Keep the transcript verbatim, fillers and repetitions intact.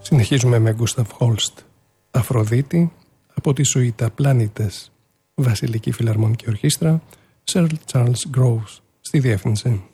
Συνεχίζουμε με Gustav Holst, Αφροδίτη, από τη σουίτα Πλανήτες, Βασιλική Φιλαρμονική Ορχήστρα, Sir Charles Groves στη διεύθυνση.